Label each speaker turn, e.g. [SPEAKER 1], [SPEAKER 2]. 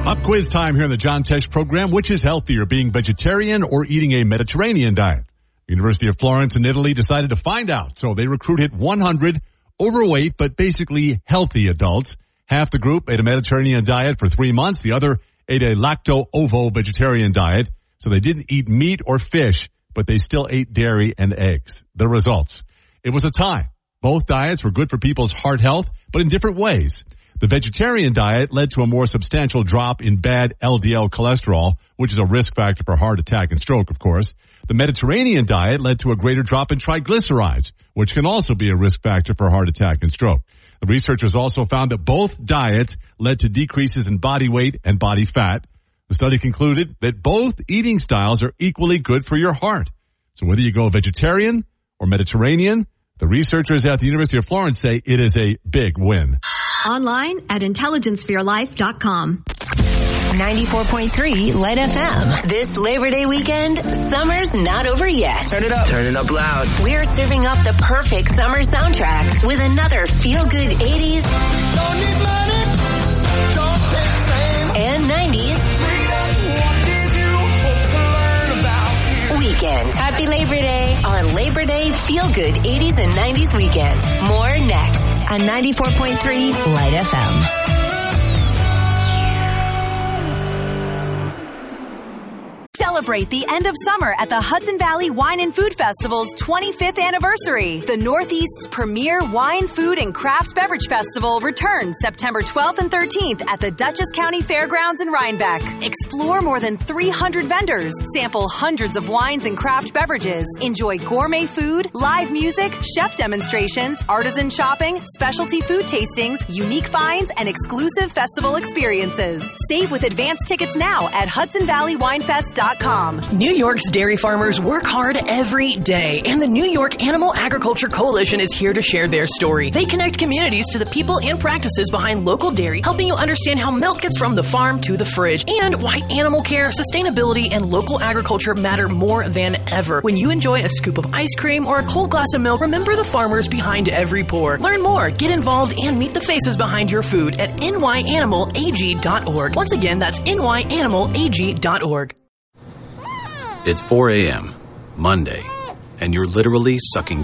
[SPEAKER 1] Pop quiz time here on the John Tesh program. Which is healthier, being vegetarian or eating a Mediterranean diet? University of Florence in Italy decided to find out. So they recruited 100 overweight but basically healthy adults. Half the group ate a Mediterranean diet for 3 months. The other ate a lacto-ovo vegetarian diet. So they didn't eat meat or fish, but they still ate dairy and eggs. The results. It was a tie. Both diets were good for people's heart health, but in different ways. The vegetarian diet led to a more substantial drop in bad LDL cholesterol, which is a risk factor for heart attack and stroke, of course. The Mediterranean diet led to a greater drop in triglycerides, which can also be a risk factor for heart attack and stroke. The researchers also found that both diets led to decreases in body weight and body fat. The study concluded that both eating styles are equally good for your heart. So whether you go vegetarian or Mediterranean, the researchers at the University of Florence say it is a big win.
[SPEAKER 2] Online at intelligenceforyourlife.com.
[SPEAKER 3] 94.3 Light FM. This Labor Day weekend, summer's not over yet.
[SPEAKER 4] Turn it up. Turn it up loud.
[SPEAKER 3] We're serving up the perfect summer soundtrack with another feel-good 80s
[SPEAKER 4] Don't need money. Don't take fame.
[SPEAKER 3] and 90s weekend. Happy Labor Day. Our Labor Day feel-good 80s and 90s weekend. More next on 94.3 Light FM.
[SPEAKER 5] Celebrate the end of summer at the Hudson Valley Wine and Food Festival's 25th anniversary. The Northeast's premier wine, food, and craft beverage festival returns September 12th and 13th at the Dutchess County Fairgrounds in Rhinebeck. Explore more than 300 vendors, sample hundreds of wines and craft beverages, enjoy gourmet food, live music, chef demonstrations, artisan shopping, specialty food tastings, unique finds, and exclusive festival experiences. Save with advance tickets now at HudsonValleyWinefest.com.
[SPEAKER 6] New York's dairy farmers work hard every day, and the New York Animal Agriculture Coalition is here to share their story. They connect communities to the people and practices behind local dairy, helping you understand how milk gets from the farm to the fridge, and why animal care, sustainability, and local agriculture matter more than ever. When you enjoy a scoop of ice cream or a cold glass of milk, remember the farmers behind every pour. Learn more, get involved, and meet the faces behind your food at nyanimalag.org. Once again, that's nyanimalag.org.
[SPEAKER 7] It's 4 a.m., Monday, and you're literally sucking